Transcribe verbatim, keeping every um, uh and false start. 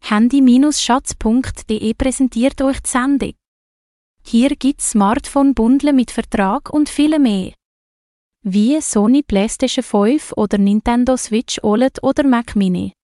Handy-Schatz punkt de präsentiert euch die Sendung. Hier gibt's Smartphone-Bundle mit Vertrag und viel mehr. Wie Sony PlayStation fünf oder Nintendo Switch O L E D oder Mac Mini.